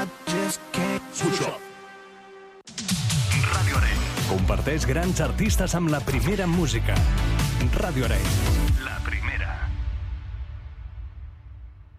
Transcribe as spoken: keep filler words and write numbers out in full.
Switch up. Ràdio Arenys. Comparteix grans artistes amb la primera música. Ràdio Arenys.